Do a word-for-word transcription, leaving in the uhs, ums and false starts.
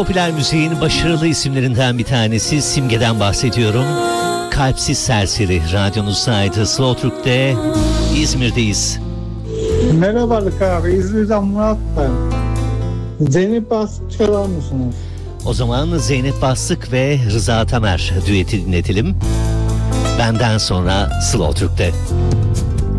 Popüler müziğin başarılı isimlerinden bir tanesi Simge'den bahsediyorum. Kalpsiz Serseri radyonuzdaydı. Slow Türk'te İzmir'deyiz. Merhabalık abi, İzmir'den Murat ben. Zeynep Bastık çalar mısınız? O zaman Zeynep Bastık ve Rıza Tamer düeti dinletelim. Benden sonra Slow Türk'te.